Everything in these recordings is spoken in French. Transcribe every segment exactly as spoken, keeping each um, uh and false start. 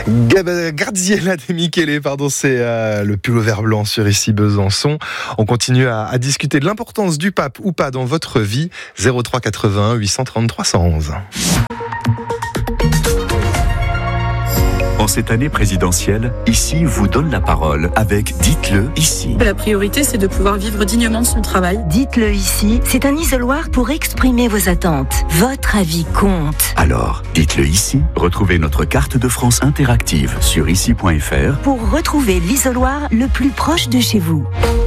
Gab- Graziella De Michele, pardon, c'est euh, le pull vert blanc sur Ici Besançon. On continue à, à discuter de l'importance du pape ou pas dans votre vie. zéro trois quatre-vingt-un huit cent trente trois cent onze. En cette année présidentielle, Ici vous donne la parole avec Dites-le ici. La priorité, c'est de pouvoir vivre dignement de son travail. Dites-le ici, c'est un isoloir pour exprimer vos attentes. Votre avis compte. Alors, dites-le ici. Retrouvez notre carte de France interactive sur ici point f r Pour retrouver l'isoloir le plus proche de chez vous.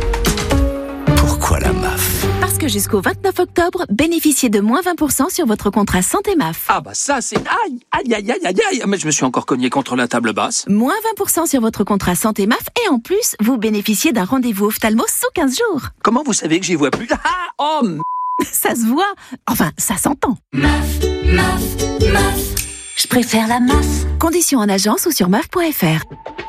Pourquoi la M A F ? Parce que jusqu'au vingt-neuf octobre, bénéficiez de moins vingt pour cent sur votre contrat Santé M A F. Ah bah ça c'est... Aïe, aïe, aïe, aïe, aïe, aïe. Mais je me suis encore cogné contre la table basse. Moins vingt pour cent sur votre contrat Santé M A F et en plus, vous bénéficiez d'un rendez-vous ophtalmo sous quinze jours. Comment vous savez que j'y vois plus? Ah, oh, m... Ça se voit. Enfin, ça s'entend. M A F, M A F, M A F. Je préfère la M A F. Conditions en agence ou sur M A F point F R.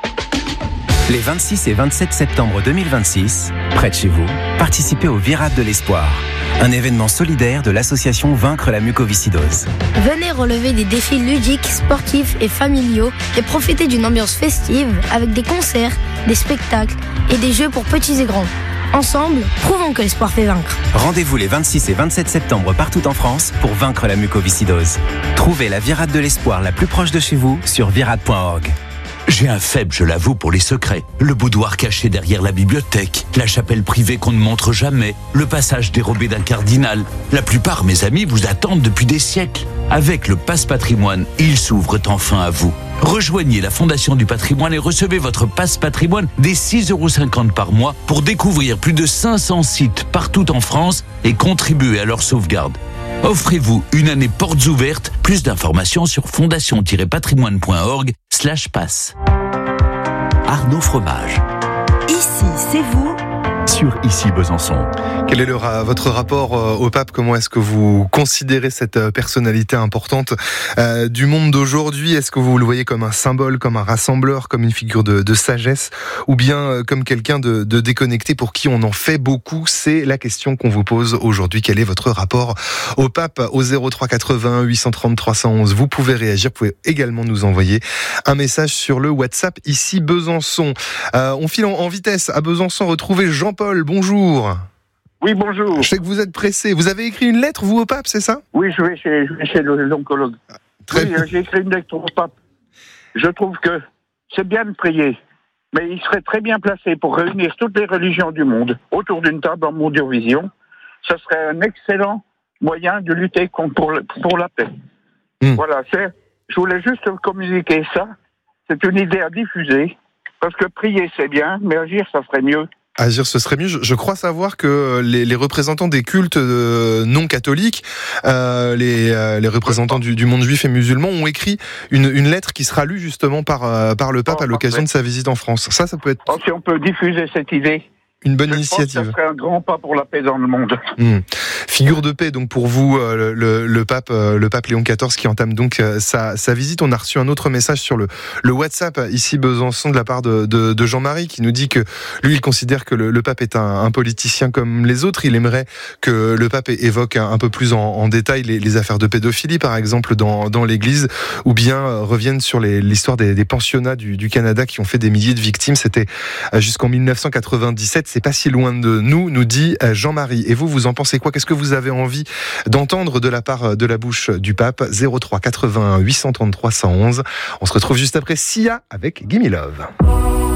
Les vingt-six et vingt-sept septembre deux mille vingt-six, près de chez vous, participez au Virade de l'Espoir, un événement solidaire de l'association Vaincre la mucoviscidose. Venez relever des défis ludiques, sportifs et familiaux et profiter d'une ambiance festive avec des concerts, des spectacles et des jeux pour petits et grands. Ensemble, prouvons que l'espoir fait vaincre. Rendez-vous les vingt-six et vingt-sept septembre partout en France pour vaincre la mucoviscidose. Trouvez la Virade de l'Espoir la plus proche de chez vous sur virade point org. J'ai un faible, je l'avoue, pour les secrets. Le boudoir caché derrière la bibliothèque, la chapelle privée qu'on ne montre jamais, le passage dérobé d'un cardinal. La plupart, mes amis, vous attendent depuis des siècles. Avec le Passe Patrimoine, ils s'ouvrent enfin à vous. Rejoignez la Fondation du Patrimoine et recevez votre Passe Patrimoine dès six euros cinquante par mois pour découvrir plus de cinq cents sites partout en France et contribuer à leur sauvegarde. Offrez-vous une année portes ouvertes. Plus d'informations sur fondation-patrimoine point org slash passe. Arnaud Fromage. Ici, c'est vous. Sur Ici Besançon. Quel est le ra- votre rapport euh, au pape? Comment est-ce que vous considérez cette euh, personnalité importante euh, du monde d'aujourd'hui? Est-ce que vous le voyez comme un symbole, comme un rassembleur, comme une figure de, de sagesse, ou bien euh, comme quelqu'un de, de déconnecté pour qui on en fait beaucoup? C'est la question qu'on vous pose aujourd'hui. Quel est votre rapport au pape? Au zéro trois quatre-vingt-un huit cent trente trois cent onze, vous pouvez réagir. Vous pouvez également nous envoyer un message sur le WhatsApp Ici Besançon. Euh, on file en, en vitesse à Besançon. Retrouvez Jean-Paul. Bonjour. Oui, bonjour. Je sais que vous êtes pressé. Vous avez écrit une lettre, vous, au pape, c'est ça? Oui, je vais chez, je vais chez le- l'oncologue. Très oui, bien. euh, j'ai écrit une lettre au pape. Je trouve que c'est bien de prier, mais il serait très bien placé pour réunir toutes les religions du monde autour d'une table en Mondiovision. Ce serait un excellent moyen de lutter contre, pour, le- pour la paix. Mm. Voilà, c'est, je voulais juste communiquer ça. C'est une idée à diffuser, parce que prier, c'est bien, mais agir, ça serait mieux. Agir, ce serait mieux. Je, je crois savoir que les, les représentants des cultes euh, non catholiques, euh, les, euh, les représentants du, du monde juif et musulman ont écrit une, une lettre qui sera lue justement par, euh, par le pape Oh, à l'occasion parfait. de sa visite en France. Ça, ça peut être Alors, si on peut diffuser cette idée, une bonne je pense que initiative. ce serait un grand pas pour la paix dans le monde. Mmh. Figure de paix donc pour vous, euh, le, le, le pape, euh, le pape Léon quatorze qui entame donc euh, sa, sa visite. On a reçu un autre message sur le, le WhatsApp Ici Besançon de la part de, de, de Jean-Marie qui nous dit que lui il considère que le, le pape est un, un politicien comme les autres. Il aimerait que le pape évoque un, un peu plus en, en détail les, les affaires de pédophilie par exemple dans, dans l'Église, ou bien euh, revienne sur les, l'histoire des, des pensionnats du, du Canada qui ont fait des milliers de victimes. C'était euh, jusqu'en dix-neuf cent quatre-vingt-dix-sept. C'est pas si loin de nous, nous dit euh, Jean-Marie. Et vous, vous en pensez quoi? Qu'est-ce que vous avez envie d'entendre de la part de la bouche du pape? zéro trois quatre-vingt-un huit cent trente-trois cent onze. On se retrouve juste après Sia avec Gimme Love.